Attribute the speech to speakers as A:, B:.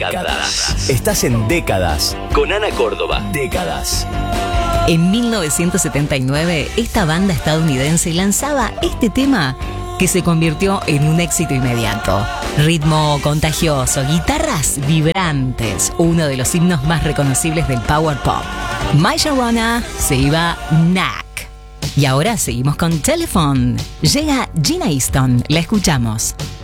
A: Décadas. Estás en Décadas con Ana Córdoba. Décadas.
B: En 1979, esta banda estadounidense lanzaba este tema que se convirtió en un éxito inmediato. Ritmo contagioso, guitarras vibrantes, uno de los himnos más reconocibles del power pop. My Sharona se iba Knack. Y ahora seguimos con Telephone. Llega Gina Easton, la escuchamos.